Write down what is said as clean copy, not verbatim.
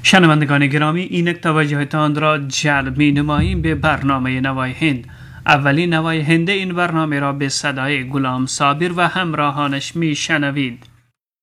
شنوندگان گرامی، اینک توجهتان را جلب می نماییم به برنامه نوای هند. اولین نوای هند این برنامه را به صدای غلام صابر و همراهانش می شنوید.